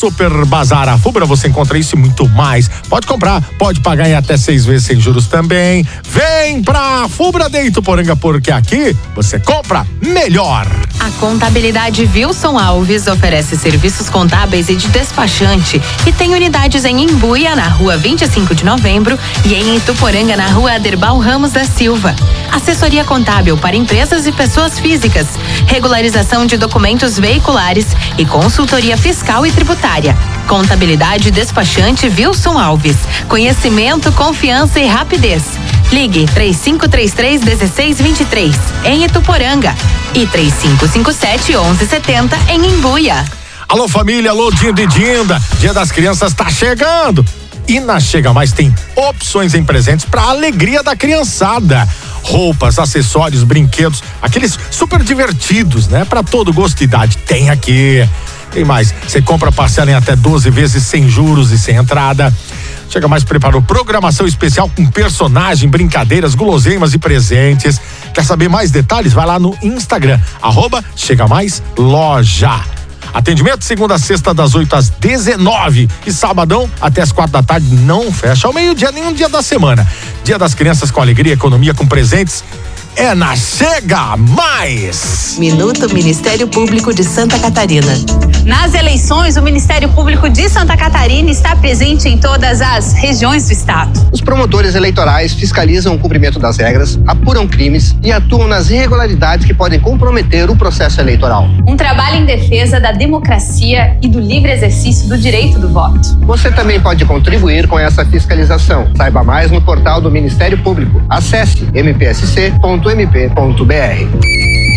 Super Bazar Afubra você encontra isso e muito mais. Pode comprar, pode pagar em até 6 vezes sem juros também. Vem pra Afubra de Ituporanga, porque aqui você compra melhor. A Contabilidade Wilson Alves oferece serviços contábeis e de despachante e tem unidades em Imbuia, na rua 25 de novembro e em Ituporanga, na rua Aderbal Ramos da Silva. Assessoria contábil para empresas e pessoas físicas, regularização de documentos veiculares e consultoria fiscal e tributária. Contabilidade despachante Wilson Alves. Conhecimento, confiança e rapidez. Ligue 3533-1623 em Ituporanga e 3557-1170 em Imbuia. Alô família, alô Dindo e Dinda, Dia das Crianças tá chegando. E na Chega Mais tem opções em presentes para a alegria da criançada. Roupas, acessórios, brinquedos, aqueles super divertidos, né? Para todo gosto e idade. Tem aqui. Tem mais, você compra parcela em até 12 vezes sem juros e sem entrada. Chega Mais preparou programação especial com personagem, brincadeiras, guloseimas e presentes. Quer saber mais detalhes? Vai lá no Instagram, @ChegaMaisLoja. Atendimento segunda a sexta das 8 às 19 e sabadão até as 4 da tarde, não fecha ao meio-dia, nenhum dia da semana. Dia das Crianças com alegria, economia com presentes. É na Chega Mais. Minuto Ministério Público de Santa Catarina. Nas eleições, o Ministério Público de Santa Catarina está presente em todas as regiões do estado. Os promotores eleitorais fiscalizam o cumprimento das regras, apuram crimes e atuam nas irregularidades que podem comprometer o processo eleitoral. Um trabalho em defesa da democracia e do livre exercício do direito do voto. Você também pode contribuir com essa fiscalização. Saiba mais no portal do Ministério Público. Acesse mpsc.mp.br.